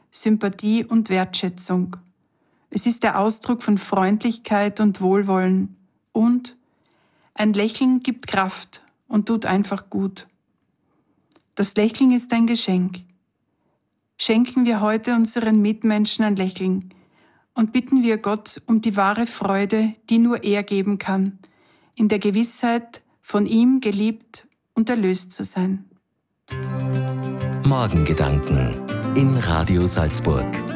Sympathie und Wertschätzung. Es ist der Ausdruck von Freundlichkeit und Wohlwollen. Und ein Lächeln gibt Kraft und tut einfach gut. Das Lächeln ist ein Geschenk. Schenken wir heute unseren Mitmenschen ein Lächeln und bitten wir Gott um die wahre Freude, die nur er geben kann, in der Gewissheit, von ihm geliebt und erlöst zu sein. Morgengedanken in Radio Salzburg.